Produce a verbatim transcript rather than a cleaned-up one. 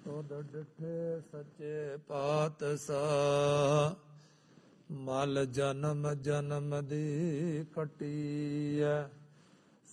ਤੁਧ ਡਿਠੇ ਸੱਚੇ ਪਾਤਸ਼ਾਹ, ਮਲ ਜਨਮ ਜਨਮ ਦੀ ਕੱਟੀ ਐ।